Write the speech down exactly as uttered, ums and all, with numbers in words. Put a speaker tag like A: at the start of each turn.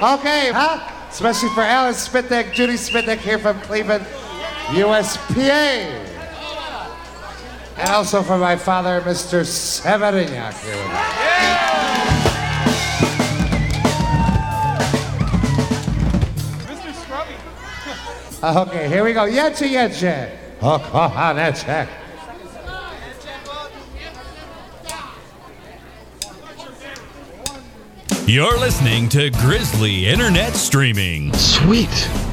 A: Okay, huh? Especially for Alan Spitnick, Judy Spitnick here from Cleveland, U S P A. And also for my father, Mister Severignac here with us.
B: Mister Scrubby.
A: Okay, here we go. Yeche, yeche. Oh, kochaneche.
C: You're listening to Grizzly Internet Streaming.
D: Sweet.